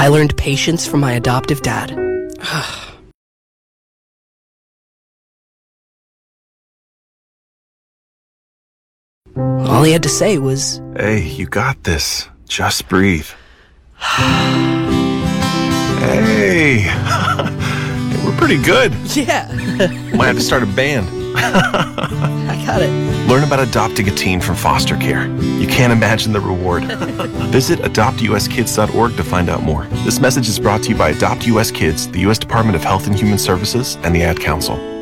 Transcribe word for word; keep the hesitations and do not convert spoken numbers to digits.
I learned patience from my adoptive dad. All he had to say was, "Hey, you got this. Just breathe." Hey, we're pretty good. yeah, Might have to start a band. I got it. Learn about adopting a teen from foster care. You can't imagine the reward. Visit adopt u s kids dot org to find out more. This message is brought to you by Adopt U S Kids, the U S Department of Health and Human Services, and the Ad Council.